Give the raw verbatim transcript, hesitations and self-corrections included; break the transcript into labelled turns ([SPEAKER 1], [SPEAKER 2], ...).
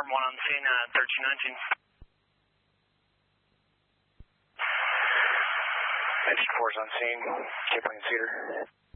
[SPEAKER 1] Alarm one on scene, uh, thirteen nineteen.
[SPEAKER 2] Engine four's on scene, Kipling and Cedar.